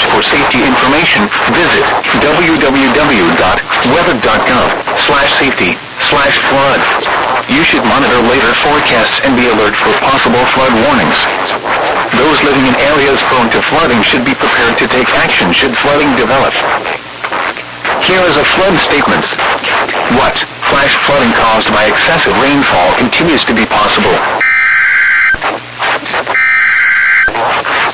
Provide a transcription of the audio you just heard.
For safety information, visit www.weather.gov/safety/flood. You should monitor later forecasts and be alert for possible flood warnings. Those living in areas prone to flooding should be prepared to take action should flooding develop. Here is a flood statement. What? Flash flooding caused by excessive rainfall continues to be possible.